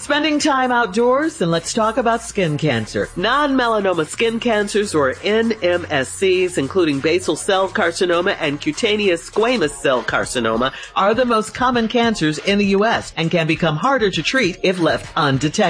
Spending time outdoors, and let's talk about skin cancer. Non-melanoma skin cancers, or NMSCs, including basal cell carcinoma and cutaneous squamous cell carcinoma, are the most common cancers in the U.S. and can become harder to treat if left undetected.